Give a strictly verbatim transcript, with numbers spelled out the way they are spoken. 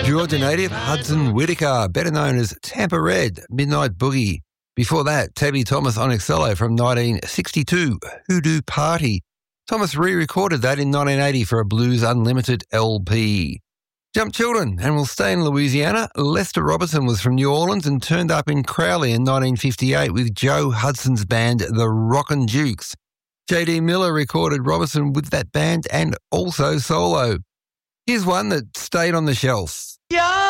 Georgia native Hudson Whitaker, better known as Tampa Red, Midnight Boogie. Before that, Tabby Thomas on Excello from nineteen sixty-two, Hoodoo Party. Thomas re-recorded that in nineteen eighty for a Blues Unlimited L P. Jump Children, and we'll stay in Louisiana. Lester Robertson was from New Orleans and turned up in Crowley in nineteen fifty-eight with Joe Hudson's band, the Rockin' Jukes. J D Miller recorded Robertson with that band and also solo. Here's one that stayed on the shelf. Yeah.